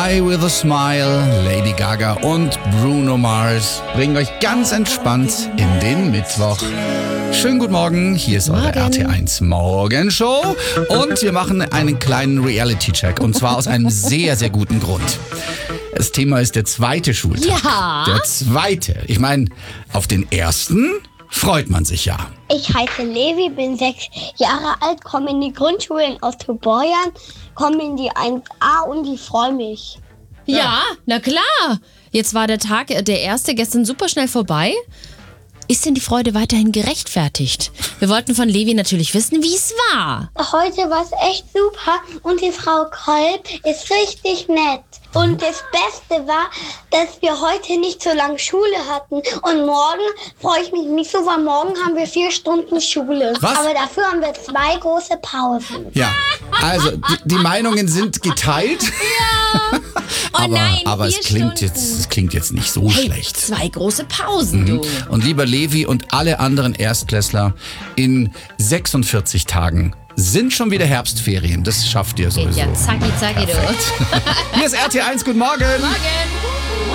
Die with a Smile, Lady Gaga und Bruno Mars bringen euch ganz entspannt in den Mittwoch. Schönen guten Morgen, hier ist eure RT1 Morgenshow und wir machen einen kleinen Reality-Check und zwar aus einem sehr, sehr guten Grund. Das Thema ist der zweite Schultag. Ja. Der zweite. Ich meine, auf den ersten freut man sich ja. Ich heiße Levi, bin 6 Jahre alt, komme in die Grundschule in Ostobeuern, komme in die 1a und ich freue mich. Ja, na klar. Jetzt war der Tag, der erste, gestern super schnell vorbei. Ist denn die Freude weiterhin gerechtfertigt? Wir wollten von Levi natürlich wissen, wie es war. Heute war es echt super und die Frau Kolb ist richtig nett. Und das Beste war, dass wir heute nicht so lange Schule hatten. Und morgen freue ich mich nicht so, weil morgen haben wir 4 Stunden Schule. Was? Aber dafür haben wir 2 große Pausen. Ja, also die Meinungen sind geteilt. Oh nein, aber es 4 klingt Stunden. jetzt, nicht so schlecht. 2 große Pausen, du. Und lieber Levi und alle anderen Erstklässler, in 46 Tagen sind schon wieder Herbstferien. Das schafft ihr sowieso. Ja, zacki, zacki, du. Hier ist RT1, guten Morgen. Morgen.